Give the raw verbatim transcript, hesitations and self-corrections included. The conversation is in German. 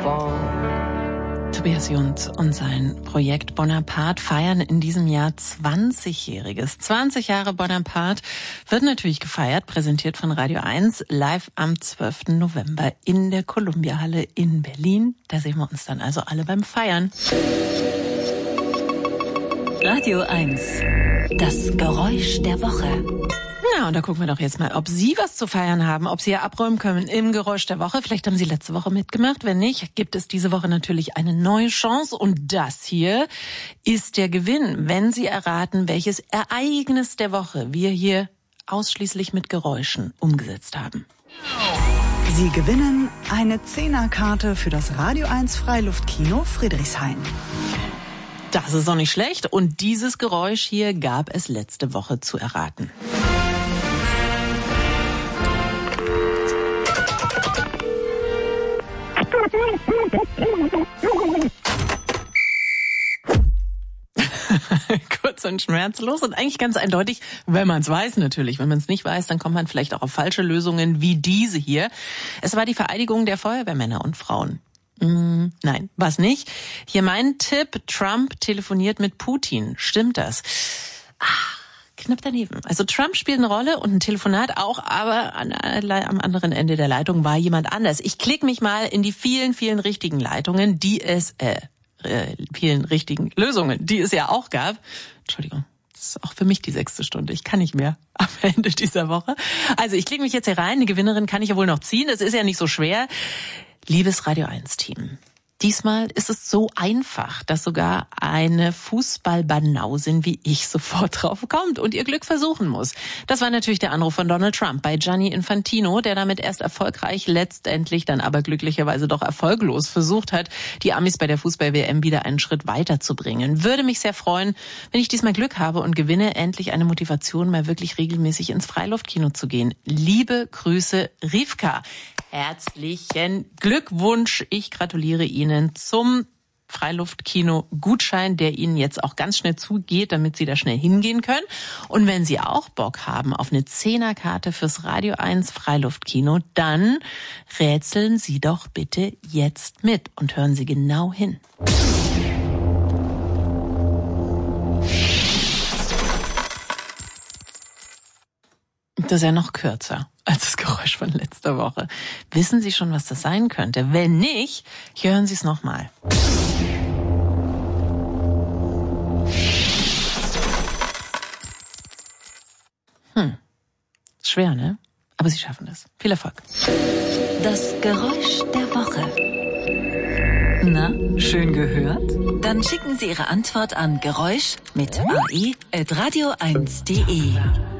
fall. Tobias Junz und sein Projekt Bonaparte feiern in diesem Jahr zwanzigjähriges. zwanzig Jahre Bonaparte wird natürlich gefeiert, präsentiert von Radio eins, live am zwölften November in der Columbia-Halle in Berlin. Da sehen wir uns dann also alle beim Feiern. Radio eins, das Geräusch der Woche. Ja, und da gucken wir doch jetzt mal, ob Sie was zu feiern haben, ob Sie ja abräumen können im Geräusch der Woche. Vielleicht haben Sie letzte Woche mitgemacht. Wenn nicht, gibt es diese Woche natürlich eine neue Chance. Und das hier ist der Gewinn, wenn Sie erraten, welches Ereignis der Woche wir hier ausschließlich mit Geräuschen umgesetzt haben. Sie gewinnen eine Zehnerkarte für das Radio eins Freiluftkino Friedrichshain. Das ist doch nicht schlecht. Und dieses Geräusch hier gab es letzte Woche zu erraten. Kurz und schmerzlos und eigentlich ganz eindeutig, wenn man es weiß natürlich. Wenn man es nicht weiß, dann kommt man vielleicht auch auf falsche Lösungen wie diese hier. Es war die Vereidigung der Feuerwehrmänner und Frauen. Mm, nein, was nicht. Hier mein Tipp, Trump telefoniert mit Putin. Stimmt das? Ach, knapp daneben. Also Trump spielt eine Rolle und ein Telefonat auch, aber an, am anderen Ende der Leitung war jemand anders. Ich klicke mich mal in die vielen, vielen richtigen Leitungen, die es, äh, äh, vielen richtigen Lösungen, die es ja auch gab. Entschuldigung. Das ist auch für mich die sechste Stunde. Ich kann nicht mehr am Ende dieser Woche. Also ich klicke mich jetzt hier rein. Eine Gewinnerin kann ich ja wohl noch ziehen. Das ist ja nicht so schwer. Liebes Radio eins Team, diesmal ist es so einfach, dass sogar eine Fußballbanausin wie ich sofort drauf kommt und ihr Glück versuchen muss. Das war natürlich der Anruf von Donald Trump bei Gianni Infantino, der damit erst erfolgreich, letztendlich dann aber glücklicherweise doch erfolglos versucht hat, die Amis bei der Fußball-W M wieder einen Schritt weiterzubringen. Würde mich sehr freuen, wenn ich diesmal Glück habe und gewinne, endlich eine Motivation, mal wirklich regelmäßig ins Freiluftkino zu gehen. Liebe Grüße, Rivka. Herzlichen Glückwunsch. Ich gratuliere Ihnen zum Freiluftkino-Gutschein, der Ihnen jetzt auch ganz schnell zugeht, damit Sie da schnell hingehen können. Und wenn Sie auch Bock haben auf eine Zehnerkarte fürs Radio eins Freiluftkino, dann rätseln Sie doch bitte jetzt mit und hören Sie genau hin. Das ist ja noch kürzer als das Geräusch von letzter Woche. Wissen Sie schon, was das sein könnte? Wenn nicht, hier hören Sie es nochmal. Hm, schwer, ne? Aber Sie schaffen das. Viel Erfolg. Das Geräusch der Woche. Na, schön gehört? Dann schicken Sie Ihre Antwort an Geräusch mit a e at radio eins punkt de.